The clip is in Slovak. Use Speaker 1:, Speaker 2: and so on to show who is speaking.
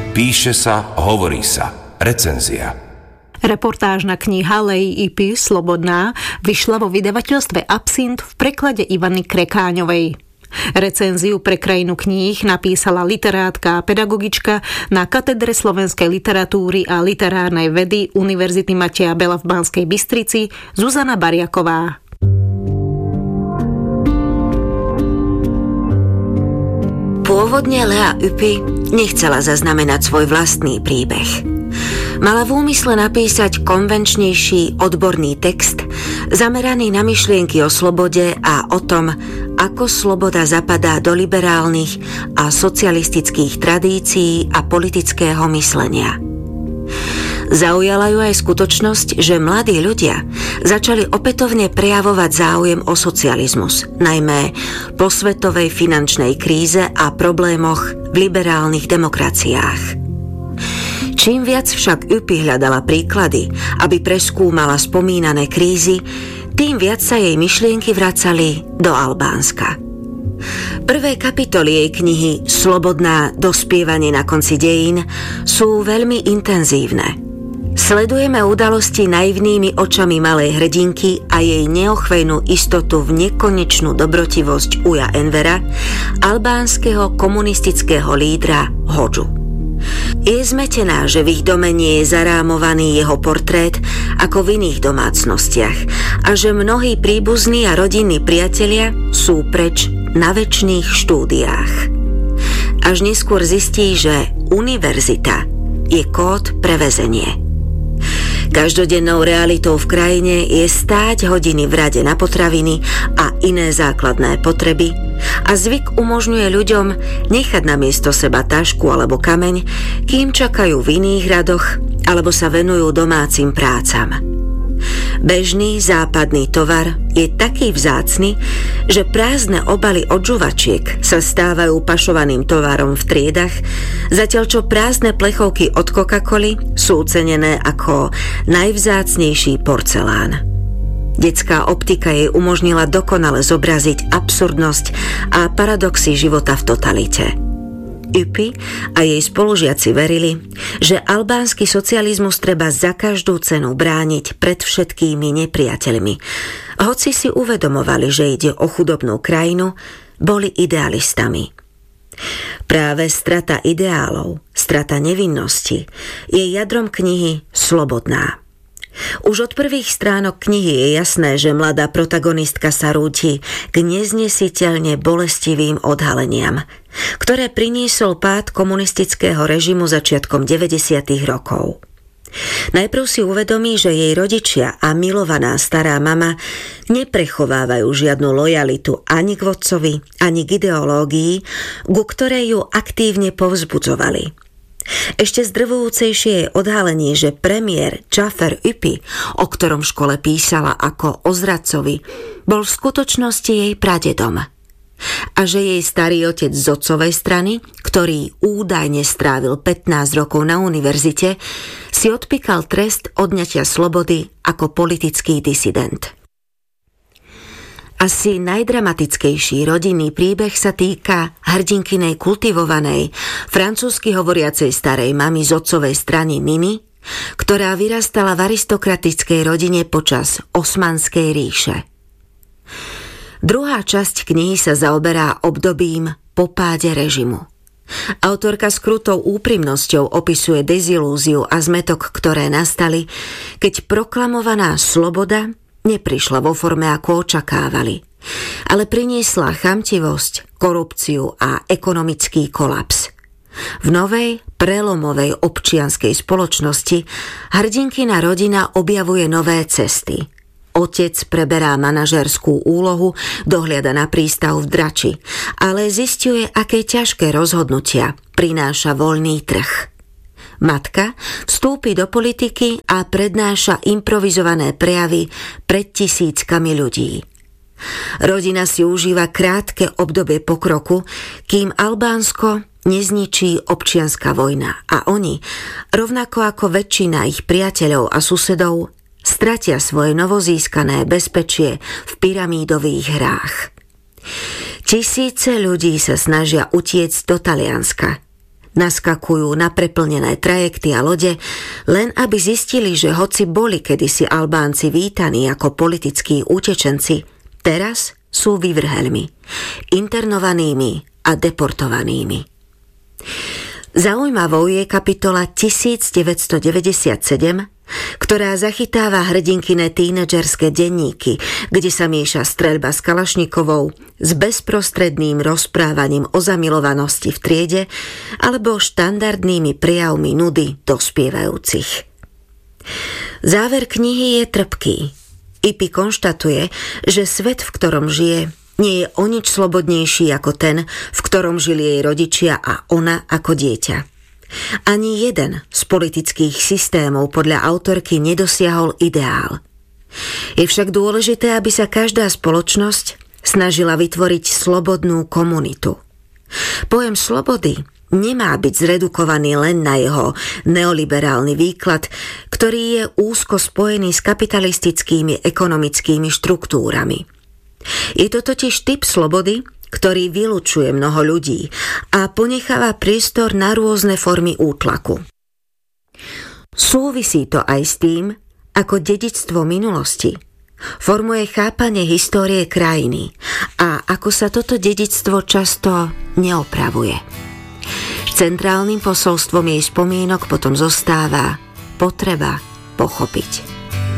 Speaker 1: Píše sa, hovorí sa. Recenzia.
Speaker 2: Reportážna kniha Lei Ypi Slobodná vyšla vo vydavateľstve Absint v preklade Ivany Krekáňovej. Recenziu pre Krajinu kníh napísala literátka a pedagogička na katedre slovenskej literatúry a literárnej vedy Univerzity Mateja Bela v Banskej Bystrici Zuzana Bariaková.
Speaker 3: Pôvodne Lea Ypi nechcela zaznamenať svoj vlastný príbeh. Mala v úmysle napísať konvenčnejší odborný text zameraný na myšlienky o slobode a o tom, ako sloboda zapadá do liberálnych a socialistických tradícií a politického myslenia. Zaujala ju aj skutočnosť, že mladí ľudia začali opätovne prejavovať záujem o socializmus, najmä po svetovej finančnej kríze a problémoch v liberálnych demokraciách. Čím viac však Ypi hľadala príklady, aby preskúmala spomínané krízy, tým viac sa jej myšlienky vracali do Albánska. Prvé kapitoly jej knihy Slobodná dospievanie na konci dejín sú veľmi intenzívne. Sledujeme udalosti naivnými očami malej hrdinky a jej neochvejnú istotu v nekonečnú dobrotivosť Uja Envera, albánskeho komunistického lídra Hodžu. Je zmetená, že v ich dome nie je zarámovaný jeho portrét ako v iných domácnostiach a že mnohí príbuzní a rodinní priatelia sú preč na večných štúdiách. Až neskôr zistí, že univerzita je kód pre väzenie. Každodennou realitou v krajine je stáť hodiny v rade na potraviny a iné základné potreby a zvyk umožňuje ľuďom nechať namiesto seba tašku alebo kameň, kým čakajú v iných radoch alebo sa venujú domácim prácam. Bežný západný tovar je taký vzácny, že prázdne obaly od žuvačiek sa stávajú pašovaným tovarom v triedach, zatiaľ čo prázdne plechovky od Coca-Coly sú cenené ako najvzácnejší porcelán. Detská optika jej umožnila dokonale zobraziť absurdnosť a paradoxy života v totalite. Ypi a jej spolužiaci verili, že albánsky socializmus treba za každú cenu brániť pred všetkými nepriateľmi. Hoci si uvedomovali, že ide o chudobnú krajinu, boli idealistami. Práve strata ideálov, strata nevinnosti je jadrom knihy Slobodná. Už od prvých stránok knihy je jasné, že mladá protagonistka sa rúti k neznesiteľne bolestivým odhaleniam, ktoré priniesol pád komunistického režimu začiatkom 90. rokov. Najprv si uvedomí, že jej rodičia a milovaná stará mama neprechovávajú žiadnu lojalitu ani k vodcovi, ani k ideológii, ku ktorej ju aktívne povzbudzovali. Ešte zdrvujúcejšie je odhalenie, že premiér Džafer Ypi, o ktorom v škole písala ako o zradcovi, bol v skutočnosti jej pradedom. A že jej starý otec z otcovej strany, ktorý údajne strávil 15 rokov na univerzite, si odpíkal trest odňatia slobody ako politický disident. Asi najdramatickejší rodinný príbeh sa týka hrdinkynej kultivovanej, francúzsky hovoriacej starej mamy z otcovej strany Niny, ktorá vyrastala v aristokratickej rodine počas Osmanskej ríše. Druhá časť knihy sa zaoberá obdobím po páde režimu. Autorka s krutou úprimnosťou opisuje dezilúziu a zmätok, ktoré nastali, keď proklamovaná sloboda neprišla vo forme, ako očakávali, ale priniesla chamtivosť, korupciu a ekonomický kolaps. V novej, prelomovej občianskej spoločnosti hrdinkina rodina objavuje nové cesty. Otec preberá manažerskú úlohu, dohliada na prístav v Drači, ale zisťuje, aké ťažké rozhodnutia prináša voľný trh. Matka vstúpi do politiky a prednáša improvizované prejavy pred tisíckami ľudí. Rodina si užíva krátke obdobie pokroku, kým Albánsko nezničí občianska vojna a oni, rovnako ako väčšina ich priateľov a susedov, stratia svoje novozískané bezpečie v pyramídových hrách. Tisíce ľudí sa snažia utiecť do Talianska. naskakujú na preplnené trajekty a lode, len aby zistili, že hoci boli kedysi Albánci vítaní ako politickí utečenci, teraz sú vyvrheľmi, internovanými a deportovanými. Zaujímavou je kapitola 1997, ktorá zachytáva hrdinkyné tínedžerské denníky, kde sa mieša streľba s kalašnikovou s bezprostredným rozprávaním o zamilovanosti v triede alebo štandardnými prejavmi nudy dospievajúcich. Záver knihy je trpký. Ipi konštatuje, že svet, v ktorom žije, nie je o nič slobodnejší ako ten, v ktorom žili jej rodičia a ona ako dieťa. Ani jeden z politických systémov podľa autorky nedosiahol ideál. Je však dôležité, aby sa každá spoločnosť snažila vytvoriť slobodnú komunitu. Pojem slobody nemá byť zredukovaný len na jeho neoliberálny výklad, ktorý je úzko spojený s kapitalistickými ekonomickými štruktúrami. Je to totiž typ slobody, ktorý vylučuje mnoho ľudí a ponecháva priestor na rôzne formy útlaku. Súvisí to aj s tým, ako dedičstvo minulosti formuje chápanie histórie krajiny a ako sa toto dedičstvo často neopravuje. Centrálnym posolstvom jej spomienok potom zostáva potreba pochopiť.